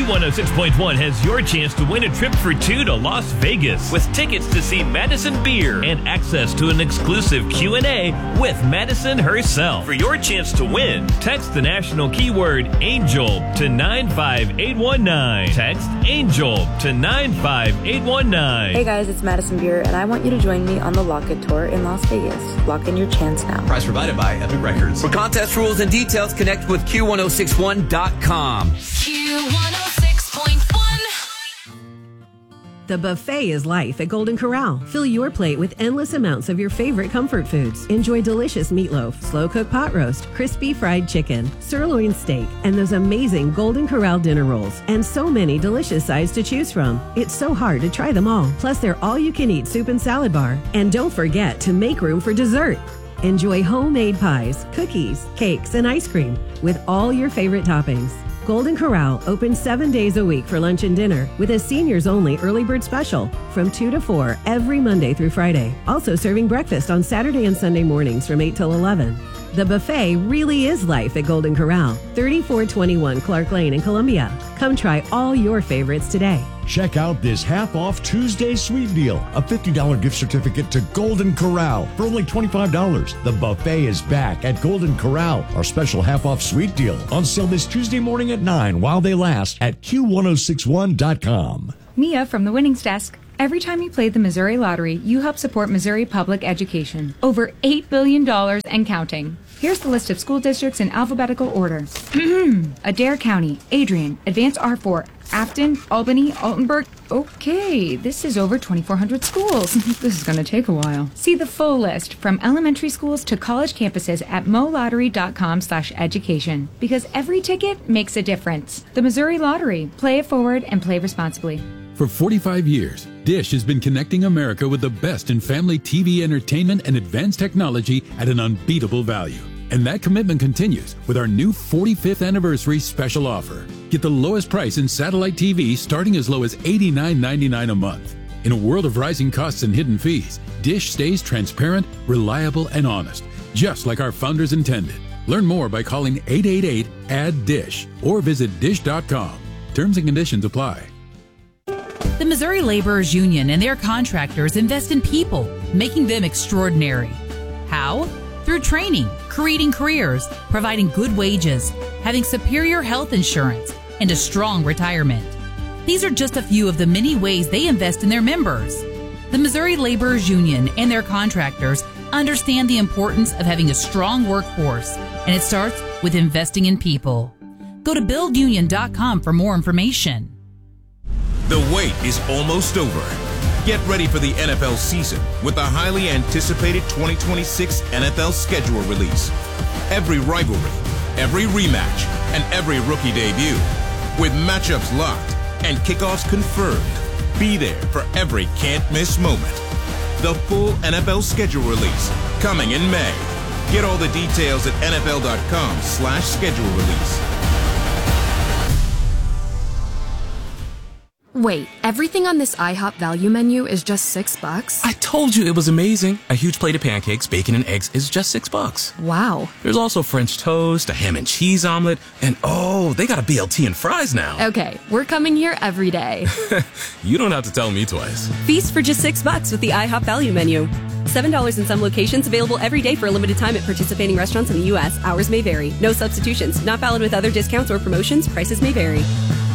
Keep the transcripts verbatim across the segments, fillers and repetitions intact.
Q one oh six point one has your chance to win a trip for two to Las Vegas with tickets to see Madison Beer and access to an exclusive Q and A with Madison herself. For your chance to win, text the national keyword ANGEL to nine five eight one nine. Text ANGEL to nine five eight one nine. Hey guys, it's Madison Beer, and I want you to join me on the Lock It Tour in Las Vegas. Lock in your chance now. Prize provided by Epic Records. For contest rules and details, connect with Q one oh six one dot com. Q one oh six point one. The buffet is life at Golden Corral. Fill your plate with endless amounts of your favorite comfort foods. Enjoy delicious meatloaf, slow-cooked pot roast, crispy fried chicken, sirloin steak, and those amazing Golden Corral dinner rolls. And so many delicious sides to choose from. It's so hard to try them all. Plus, they're all-you-can-eat soup and salad bar. And don't forget to make room for dessert. Enjoy homemade pies, cookies, cakes, and ice cream with all your favorite toppings. Golden Corral opens seven days a week for lunch and dinner with a seniors-only early bird special from two to four every Monday through Friday. Also serving breakfast on Saturday and Sunday mornings from eight till eleven. The buffet really is life at Golden Corral, thirty-four twenty-one Clark Lane in Columbia. Come try all your favorites today. Check out this half-off Tuesday sweet deal, a fifty dollars gift certificate to Golden Corral for only twenty-five dollars. The buffet is back at Golden Corral. Our special half-off sweet deal on sale this Tuesday morning at nine while they last at Q ten sixty-one dot com. Mia from the Winnings Desk. Every time you play the Missouri Lottery, you help support Missouri public education. Over eight billion dollars and counting. Here's the list of school districts in alphabetical order. Adair County, Adrian, Advance R four, Afton, Albany, Altenburg. Okay, this is over twenty-four hundred schools. This is going to take a while. See the full list from elementary schools to college campuses at molottery.com slash education. Because every ticket makes a difference. The Missouri Lottery. Play it forward and play responsibly. For forty-five years, Dish has been connecting America with the best in family T V entertainment and advanced technology at an unbeatable value. And that commitment continues with our new forty-fifth anniversary special offer. Get the lowest price in satellite T V starting as low as eighty-nine ninety-nine a month. In a world of rising costs and hidden fees, Dish stays transparent, reliable, and honest, just like our founders intended. Learn more by calling eight eight eight, A D D I S H or visit dish dot com. Terms and conditions apply. The Missouri Laborers Union and their contractors invest in people, making them extraordinary. How? Through training, creating careers, providing good wages, having superior health insurance, and a strong retirement. These are just a few of the many ways they invest in their members. The Missouri Laborers Union and their contractors understand the importance of having a strong workforce, and it starts with investing in people. Go to build union dot com for more information. The wait is almost over. Get ready for the N F L season with the highly anticipated twenty twenty-six N F L schedule release. Every rivalry, every rematch, and every rookie debut. With matchups locked and kickoffs confirmed. Be there for every can't-miss moment. The full N F L schedule release coming in May. Get all the details at N F L dot com slash schedule release. Wait, everything on this IHOP value menu is just six bucks? I told you it was amazing. A huge plate of pancakes, bacon, and eggs is just six bucks. Wow. There's also French toast, a ham and cheese omelet, and oh, they got a B L T and fries now. Okay, we're coming here every day. You don't have to tell me twice. Feast for just six bucks with the IHOP value menu. seven dollars in some locations, available every day for a limited time at participating restaurants in the U S. Hours may vary. No substitutions. Not valid with other discounts or promotions. Prices may vary.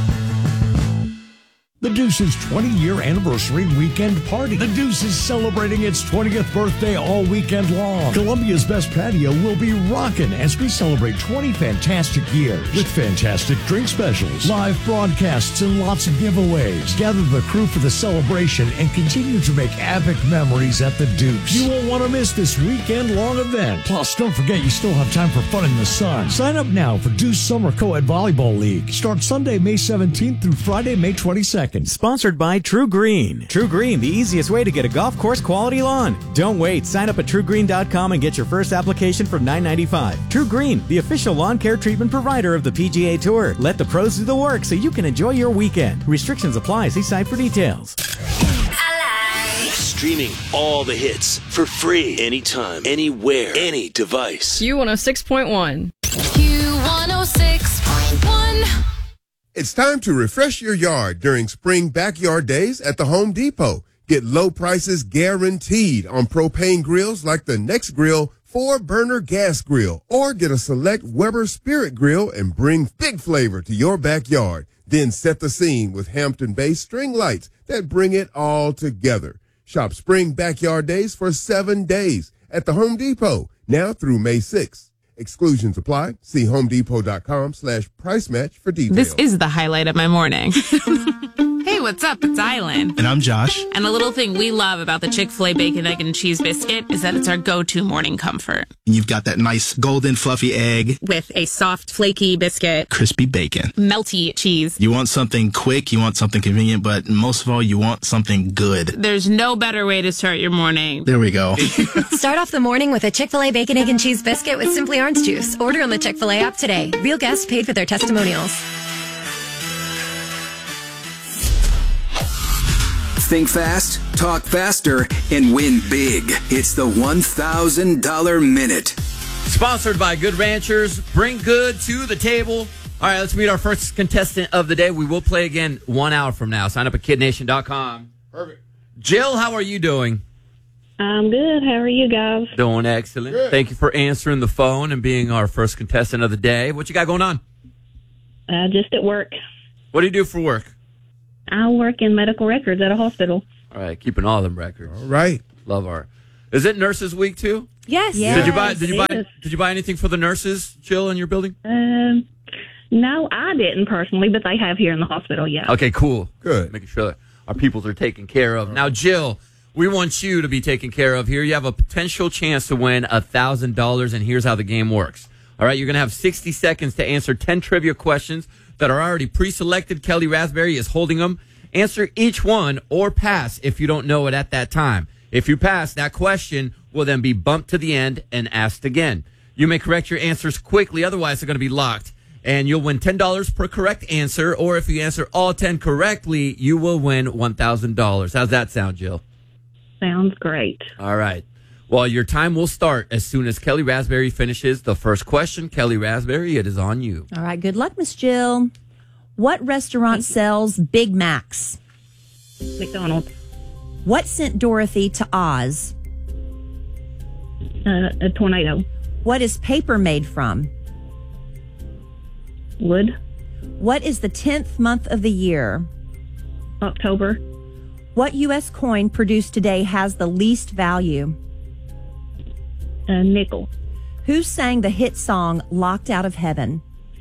The Deuce's twenty-year anniversary weekend party. The Deuce is celebrating its twentieth birthday all weekend long. Columbia's best patio will be rocking as we celebrate twenty fantastic years with fantastic drink specials, live broadcasts, and lots of giveaways. Gather the crew for the celebration and continue to make epic memories at the Deuce. You won't want to miss this weekend-long event. Plus, don't forget you still have time for fun in the sun. Sign up now for Deuce Summer Co-ed Volleyball League. Start Sunday, May seventeenth through Friday, May twenty-second. Sponsored by True Green. True Green, the easiest way to get a golf course quality lawn. Don't wait. Sign up at true green dot com and get your first application for nine ninety-five. True Green, the official lawn care treatment provider of the P G A Tour. Let the pros do the work so you can enjoy your weekend. Restrictions apply. See site for details. Streaming all the hits for free anytime, anywhere, any device. Q one oh six point one. Q one oh six point one. It's time to refresh your yard during spring backyard days at the Home Depot. Get low prices guaranteed on propane grills like the Next Grill four burner gas grill, or get a select Weber Spirit grill and bring big flavor to your backyard. Then set the scene with Hampton-based string lights that bring it all together. Shop spring backyard days for seven days at the Home Depot, now through May sixth. Exclusions apply. See homedepot.com slash price match for details. This is the highlight of my morning. Hey, what's up? It's Island. And I'm Josh. And a little thing we love about the Chick-fil-A Bacon, Egg, and Cheese Biscuit is that it's our go-to morning comfort. And you've got that nice golden fluffy egg. With a soft, flaky biscuit. Crispy bacon. Melty cheese. You want something quick, you want something convenient, but most of all, you want something good. There's no better way to start your morning. There we go. Start off the morning with a Chick-fil-A Bacon, Egg, and Cheese Biscuit with Simply Orange Juice. Order on the Chick-fil-A app today. Real guests paid for their testimonials. Think fast, talk faster, and win big. It's the one thousand dollars Minute. Sponsored by Good Ranchers. Bring good to the table. All right, let's meet our first contestant of the day. We will play again one hour from now. Sign up at kid nation dot com. Perfect. Jill, how are you doing? I'm good. How are you guys? Doing excellent. Good. Thank you for answering the phone and being our first contestant of the day. What you got going on? Uh, just at work. What do you do for work? I work in medical records at a hospital. All right, keeping all them records. All right. Love our. Is it Nurses Week too? Yes. Yes. Did you buy? Did you buy? Did you buy anything for the nurses, Jill, in your building? Um, no, I didn't personally, but they have here in the hospital. Yeah. Okay, cool. Good. Making sure that our peoples are taken care of. Now, Jill, we want you to be taken care of here. You have a potential chance to win a thousand dollars, and here's how the game works. All right, you're gonna have sixty seconds to answer ten trivia questions that are already pre-selected. Kelly Raspberry is holding them. Answer each one or pass if you don't know it at that time. If you pass, that question will then be bumped to the end and asked again. You may correct your answers quickly, otherwise they're going to be locked. And you'll win ten dollars per correct answer, or if you answer all ten correctly, you will win one thousand dollars. How's that sound, Jill? Sounds great. All right. Well, your time will start as soon as Kelly Raspberry finishes the first question. Kelly Raspberry, it is on you. All right. Good luck, Miss Jill. What restaurant sells Big Macs? McDonald's. What sent Dorothy to Oz? Uh, a tornado. What is paper made from? Wood. What is the tenth month of the year? October. What U S coin produced today has the least value? A nickel. Who sang the hit song Locked Out of Heaven?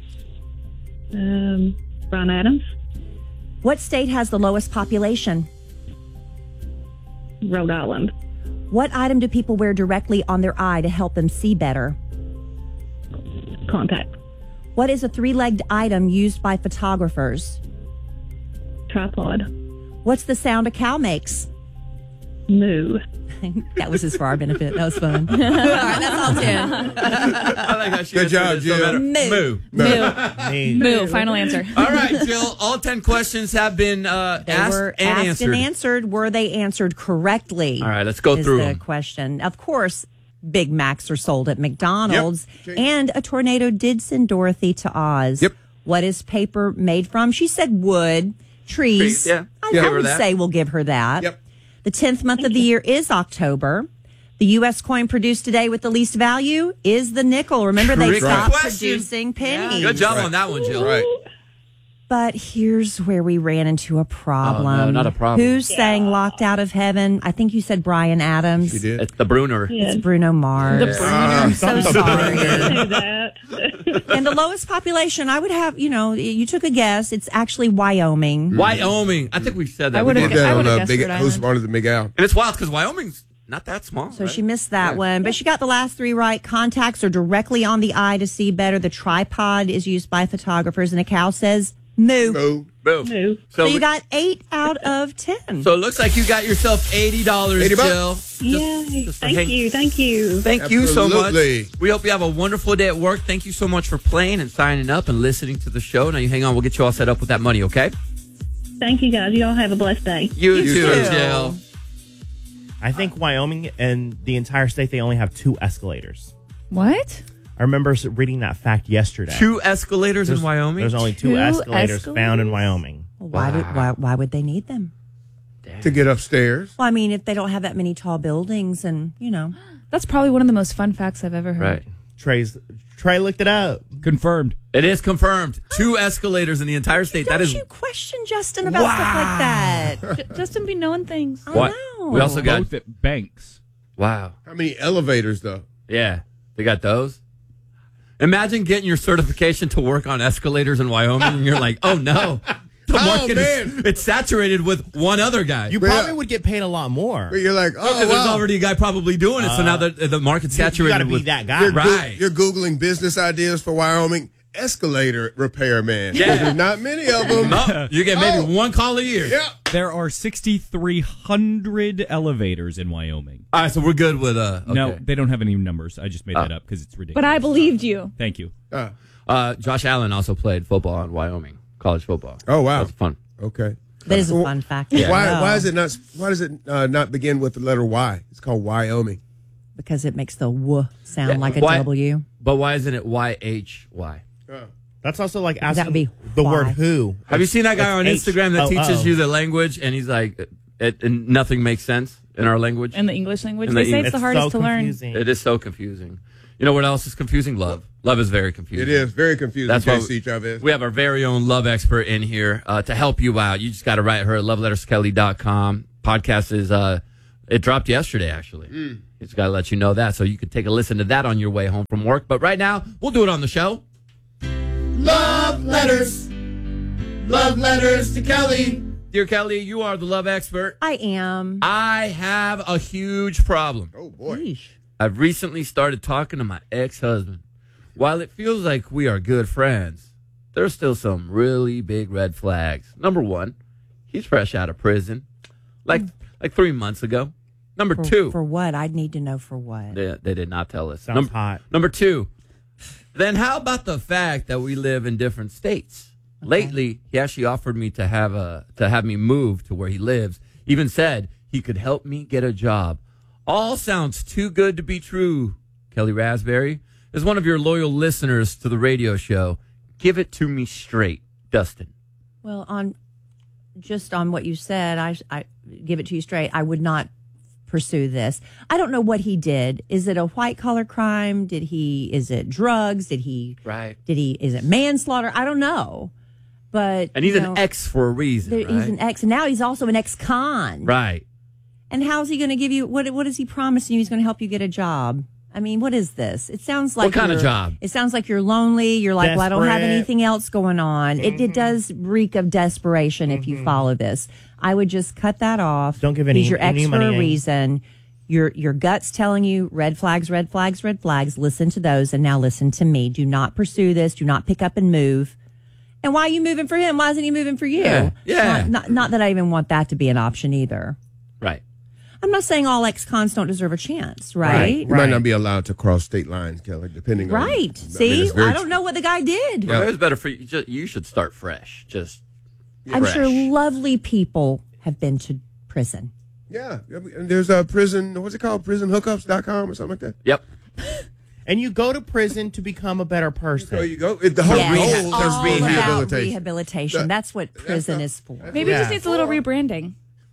Um, Bryan Adams. What state has the lowest population? Rhode Island. What item do people wear directly on their eye to help them see better? Contact. What is a three-legged item used by photographers? Tripod. What's the sound a cow makes? Moo. That was just for our benefit. That was fun. All right, that's all ten. I like how she Good job, so Jill. Moo. Moo. Moo. Final answer. All right, Jill. All ten questions have been uh, They asked were and asked answered. and answered. Were they answered correctly? All right, let's go is through the them. question. Of course, Big Macs are sold at McDonald's, Yep. and a tornado did send Dorothy to Oz. Yep. What is paper made from? She said wood, trees. Trees, yeah. I, Give I her would that. say we'll give her that. Yep. The tenth month of the year is October. The U S coin produced today with the least value is the nickel. Remember, they Trick stopped question. producing pennies. Good job Right. on that one, Jill. Right. But here's where we ran into a problem. Oh, no, not a problem. Who sang Locked Out of Heaven? I think you said Bryan Adams. She did. It's the Bruner. Yeah. It's Bruno Mars. The Bruner. I'm so sorry. Do that. And the lowest population, I would have, you know, you took a guess. It's actually Wyoming. Wyoming. I think we said that. I We would've did. Did that I on would've uh, guessed Big, Rhode Who's Island. Smarter Than Big Al? And it's wild because Wyoming's not that small. So right? she missed that Yeah. one, but she got the last three right. Contacts are directly on the eye to see better. The tripod is used by photographers, and a cow says moo. Moo. Boom. Moo. So, So, you we- got eight out of ten. so it looks like you got yourself eighty dollars, eighty bucks. Jill. Yay. just Thank hang- you. Thank you. Thank you so much. Absolutely. We hope you have a wonderful day at work. Thank you so much for playing and signing up and listening to the show. Now you hang on. We'll get you all set up with that money, okay? Thank you, guys. You all have a blessed day. You, You too, too. Jill. I think Wyoming and the entire state, they only have two escalators. What? I remember s- reading that fact yesterday. Two escalators There's- in Wyoming? There's only two, Two escalators, escalators? found in Wyoming. Well, why, do, why, why would they need them? To get upstairs. Well, I mean, if they don't have that many tall buildings and, you know. That's probably one of the most fun facts I've ever heard. Right. Trey's, Trey looked it up. Confirmed. It is confirmed. Two escalators in the entire state. Don't that is. you question Justin about stuff like that? J- Justin be knowing things. I What? know. We also got. Both at banks. Wow. How many elevators, though? Yeah. They got those. Imagine getting your certification to work on escalators in Wyoming, and you're like, oh no. The Oh, market man. is it's saturated with one other guy. You probably would get paid a lot more. But you're like, No, oh, 'cause there's wow. already a guy probably doing it, so now the, the market's You- you saturated gotta be with that guy. You're, Goo- right. you're Googling business ideas for Wyoming. Escalator repairman. Yeah. There's not many of them. No, you get maybe Oh. one call a year. Yeah. There are sixty-three hundred elevators in Wyoming. All right, so we're good with uh. Okay. No, they don't have any numbers. I just made Oh. that up because it's ridiculous. But I believed you. Thank you. Uh, Uh, Josh Allen also played football in Wyoming, college football. oh, wow. That's fun. Okay. That is a fun fact. Yeah. Why, Wow. why is it not? Why does it uh, not begin with the letter Y? It's called Wyoming. Because it makes the W sound Yeah. like a Why- W. But why isn't it Y H Y? That's also like That asking would be the why. word who. Have you seen that guy on It's Instagram that H O O. teaches you the language, and he's like, it, and nothing makes sense in our language? In the English language, In the they say English- it's the It's hardest so to learn. confusing. It is so confusing. You know what else is confusing? Love. Love is very confusing. It is very confusing. That's why J C Chavez. we have our very own love expert in here uh, to help you out. You just got to write her at love letters kelly dot com. Podcast is, uh, it dropped yesterday, actually. Mm. Just got to let you know that so you can take a listen to that on your way home from work. But right now, we'll do it on the show. Love letters. Love letters to Kelly. Dear Kelly, you are the love expert. I am. I have a huge problem. Oh, boy. Yeesh. I've recently started talking to my ex-husband. While it feels like we are good friends, there's still some really big red flags. Number one, he's fresh out of prison, like like three months ago. Number For, two, for what? I'd need to know for what. they, they did not tell us. Sounds Number, hot. number two, then how about the fact that we live in different states? Okay. Lately, he actually offered me to have a to have me move to where he lives. Even said he could help me get a job. All sounds too good to be true. Kelly Raspberry is one of your loyal listeners to the radio show. Give it to me straight, Dustin. Well, on just on what you said, I, I give it to you straight. I would not pursue this. I don't know what he did. Is it a white collar crime? Did he? Is it drugs? Did he? Right. Did he? Is it manslaughter? I don't know. But And he's you an know, ex for a reason, there- right? He's an ex, and now he's also an ex-con. Right. And how's he going to give you? What? What is he promising you? He's going to help you get a job. I mean, what is this? It sounds like What kind of you're- job? It sounds like you're lonely. You're like, well, I don't have Desperate. anything else going on. It, Mm-hmm. it does reek of desperation if you follow this. I would just cut that off. Don't give any- He's your ex any for money a in. reason. Your your gut's telling you red flags, red flags, red flags. Listen to those, and now listen to me. Do not pursue this. Do not pick up and move. And why are you moving for him? Why isn't he moving for you? Yeah, yeah. Not, not, not that I even want that to be an option either. Right. I'm not saying all ex-cons don't deserve a chance, right? You might not be allowed to cross state lines, Kelly, depending on. Right. I mean, See, it's very I don't know what the guy did. Well, it's better for you. Just, you should start fresh. Just I'm fresh. sure lovely people have been to prison. Yeah. And there's a prison, what's it called? prison hookups dot com or something like that? Yep. And you go to prison to become a better person. So you go. The whole Yes, goal all is about rehabilitation. rehabilitation. That- That's what prison is for. Maybe Yeah. it just needs a little rebranding.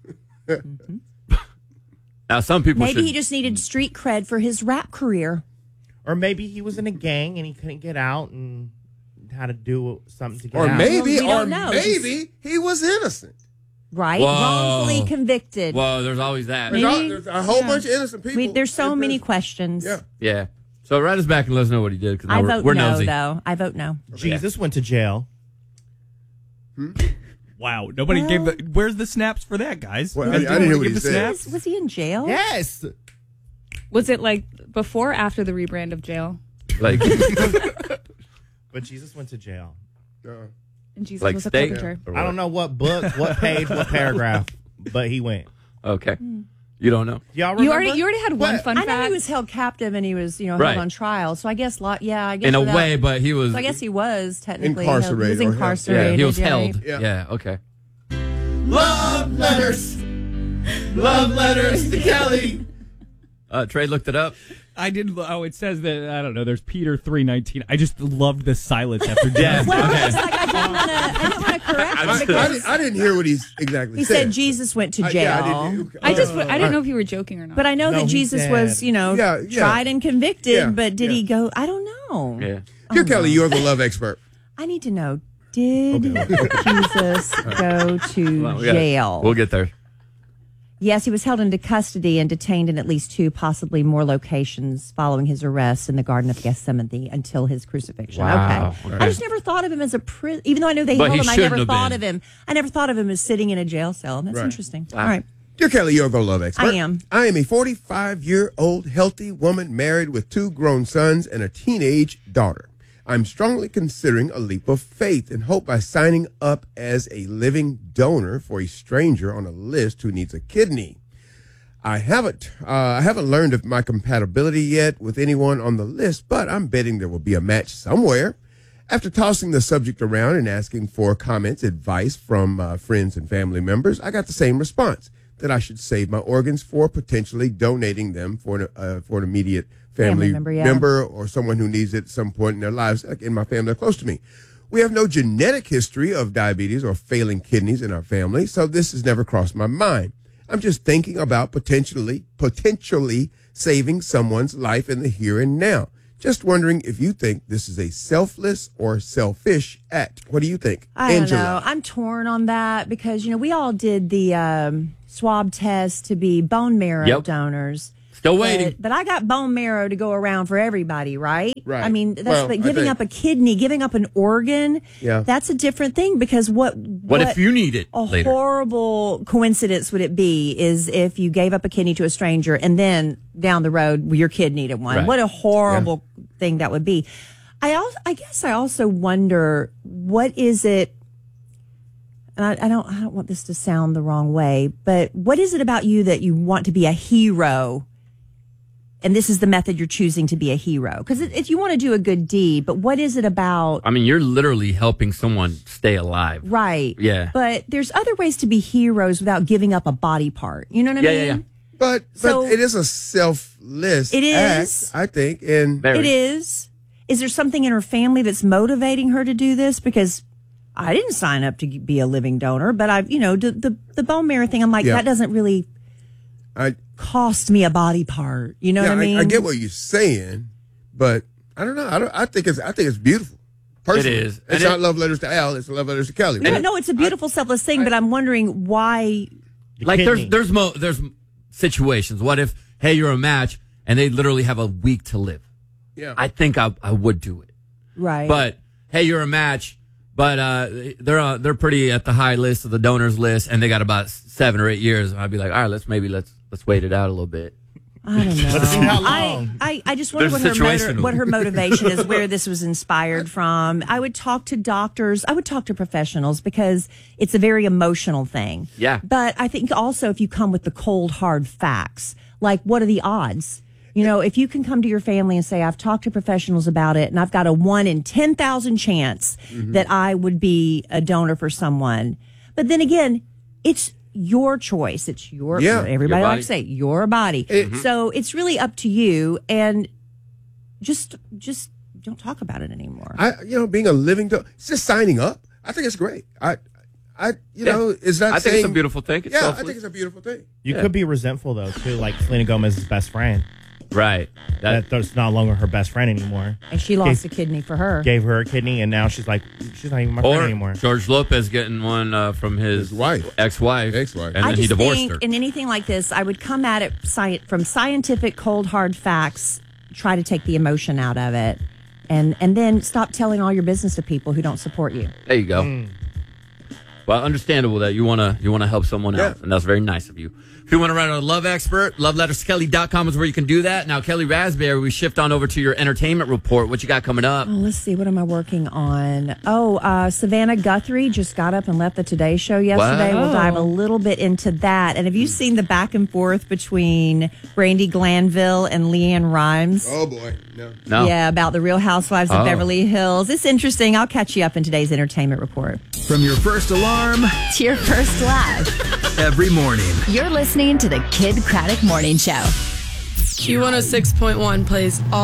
Now, some people Maybe should. he just needed street cred for his rap career. Or maybe he was in a gang and he couldn't get out and had to do something to get Or out. maybe, Well, we or don't know. maybe he was innocent. Right? Whoa. Wrongfully convicted. Well, there's always that. There's, all- Maybe- there's a whole yeah. bunch of innocent people. We, there's so in many prison. questions. Yeah. Yeah. So write us back and let us know what he did. Cause now I we're, vote we're no, nosy. though. I vote no. Jesus went to jail. Wow, nobody Well- gave the. Where's the snaps for that, guys? Well, You I- guys I didn't hear wanna what give he the said. snaps? Was, was he in jail? Yes. Was it like before or after the rebrand of jail? Like, But Jesus went to jail. Uh, And Jesus like was a steak. carpenter. Or I what? don't know what book, what page, what paragraph, but he went. Okay. You don't know? Y'all remember? You already you already had one What? fun I know fact. he was held captive and he was, you know, Right. held on trial. So I guess, lo- yeah, I guess In a without- way, but he was. So I guess he was technically Incarcerated Held, he was or held. incarcerated. yeah, he was right? held. Yeah. Yeah. Okay. Love letters. Love letters to Kelly. Uh, Trey looked it up. I did. Oh, it says that I don't know. There's Peter three nineteen. I just loved the silence after Yeah. Well, Okay. it's like I didn't want to. I didn't want to correct him I, I, because didn't, I didn't hear what he's exactly he said. said Jesus went to I- jail. yeah, I didn't- I just, I Uh, didn't know if you were joking or not. But I know No, that he Jesus said- was, you know, Yeah, yeah. tried and convicted. Yeah, But did yeah. he go? I don't know. Yeah. Dear Kelly, you're the love expert. I need to know. Did Jesus go to Well, we gotta- jail? We'll get there. Yes, he was held into custody and detained in at least two, possibly more locations following his arrest in the Garden of Gethsemane until his crucifixion. Wow. Okay. Okay. I just never thought of him as a prison, even though I know they But held he him, I shouldn't never have thought been. of him. I never thought of him as sitting in a jail cell. That's Right. interesting. Wow. All right. Dear Kelly, you're the love expert. I am. I am a forty-five-year-old healthy woman married with two grown sons and a teenage daughter. I'm strongly considering a leap of faith and hope by signing up as a living donor for a stranger on a list who needs a kidney. I haven't uh, I haven't learned of my compatibility yet with anyone on the list, but I'm betting there will be a match somewhere. After tossing the subject around and asking for comments, advice from uh, friends and family members, I got the same response, that I should save my organs for potentially donating them for an, uh, for an immediate family, Family member, yeah. member or someone who needs it at some point in their lives, like in my family or close to me. We have no genetic history of diabetes or failing kidneys in our family, so this has never crossed my mind. I'm just thinking about potentially, potentially saving someone's life in the here and now. Just wondering if you think this is a selfless or selfish act. What do you think, I Angela? don't know. I'm torn on that because, you know, we all did the um, swab test to be bone marrow Yep. donors. Still But, waiting. but I got bone marrow to go around for everybody, right? Right. I mean, that's Well, like I giving think- up a kidney, giving up an organ. Yeah. That's a different thing because what What if you need it a later? horrible coincidence would it be is if you gave up a kidney to a stranger and then down the road your kid needed one. Right. What a horrible thing that would be. I also, I guess I also wonder what is it. And I, I don't, I don't want this to sound the wrong way, but what is it about you that you want to be a hero? And this is the method you're choosing to be a hero because if you want to do a good deed, but what is it about? I mean, you're literally helping someone stay alive. Right. Yeah. But there's other ways to be heroes without giving up a body part. You know what I Yeah, mean? yeah, yeah. But but So- it is a selfless It is. act, I think. And Very. It is. Is there something in her family that's motivating her to do this? Because I didn't sign up to be a living donor, but I, you know, the the, the bone marrow thing. I'm like, Yeah. that doesn't really I cost me a body part. You know yeah, what I mean? I, get what you're saying, but I don't know. I don't. I think it's. I think it's beautiful. Personally. It is. It's And not it- love letters to Al. It's love letters to Kelly. No, right? no, it's a beautiful, selfless thing. but I'm wondering why. Like kidney. there's there's mo there's situations. What if hey you're a match and they literally have a week to live? Yeah. I think I I would do it. Right. But hey, you're a match, but uh, they're uh, they're pretty at the high list of the donors list, and they got about seven or eight years. I'd be like, all right, let's maybe let's let's wait it out a little bit. I don't know. Let's see how I, long. I, I just wonder There's what her, motor, situational. what her motivation is, where this was inspired from. I would talk to doctors. I would talk to professionals because it's a very emotional thing. Yeah. But I think also if you come with the cold, hard facts, like what are the odds? You know, if you can come to your family and say, I've talked to professionals about it and I've got a one in ten thousand chance that I would be a donor for someone. But then again, it's your choice. It's your, Yeah. everybody Your likes to say, your body. It- So it's really up to you. And just, just don't talk about it anymore. I, you know, being a living, do- it's just signing up. I think it's great. I, I, you Yeah. know, it's not I think saying. it's a beautiful thing. It's yeah, I selfless. think it's a beautiful thing. You Yeah. could be resentful though too, like Selena Gomez's best friend. Right. That That, that's no longer her best friend anymore. and she lost Gave- a kidney for her. Gave her a kidney, and now she's like, she's not even my friend or anymore. George Lopez getting one uh, from his, His wife. ex-wife, Ex-wife. and I then just he divorced think her. in anything like this, I would come at it sci- from scientific, cold, hard facts, try to take the emotion out of it, and, and then stop telling all your business to people who don't support you. There you go. Well, understandable that you wanna you wanna help someone Yeah. else, and that's very nice of you. If you want to write a love expert, love letters kelly dot com is where you can do that. Now, Kelly Raspberry, we shift on over to your entertainment report. What you got coming up? Oh, let's see. What am I working on? Oh, uh, Savannah Guthrie just got up and left the Today Show yesterday. Wow. We'll dive a little bit into that. And have you seen the back and forth between Brandi Glanville and Leanne Rimes? Oh boy, no. No. Yeah, about the Real Housewives of Oh. Beverly Hills. It's interesting. I'll catch you up in today's entertainment report. From your first alarm To your first laugh. every morning. You're listening to the Kid Craddock Morning Show. Q one oh six point one plays all